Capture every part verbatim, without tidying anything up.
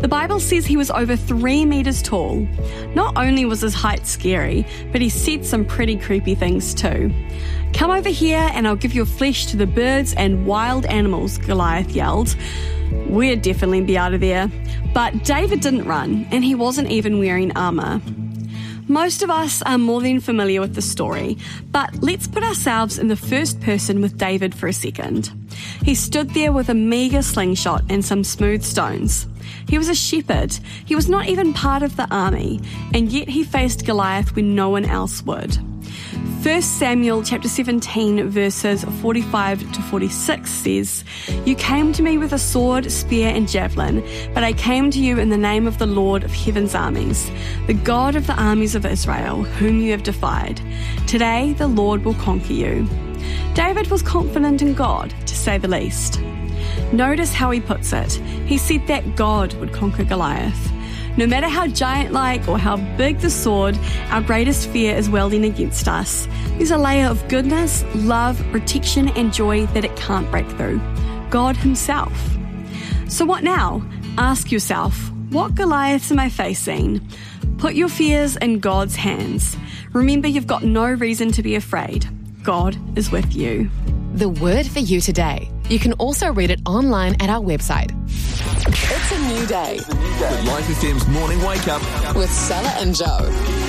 The Bible says he was over three metres tall. Not only was his height scary, but he said some pretty creepy things too. "Come over here and I'll give your flesh to the birds and wild animals," Goliath yelled. We'd definitely be out of there. But David didn't run, and he wasn't even wearing armour. Most of us are more than familiar with the story, but let's put ourselves in the first person with David for a second. He stood there with a meagre slingshot and some smooth stones. He was a shepherd. He was not even part of the army, and yet he faced Goliath when no one else would. First Samuel chapter seventeen verses forty-five to forty-six says, "You came to me with a sword, spear and javelin, but I came to you in the name of the Lord of heaven's armies, the God of the armies of Israel, whom you have defied. Today the Lord will conquer you." David was confident in God, to say the least. Notice how he puts it. He said that God would conquer Goliath. No matter how giant-like or how big the sword our greatest fear is welding against us, there's a layer of goodness, love, protection and joy that it can't break through. God himself. So what now? Ask yourself, what Goliaths am I facing? Put your fears in God's hands. Remember, you've got no reason to be afraid. God is with you. The word for you today. You can also read it online at our website. It's a new day. With Life F M's Morning Wake Up with Stella and Joe.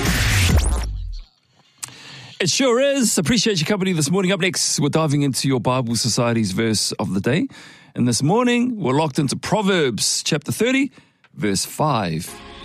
It sure is. Appreciate your company this morning. Up next, we're diving into your Bible Society's verse of the day. And this morning, we're locked into Proverbs chapter thirty, verse five.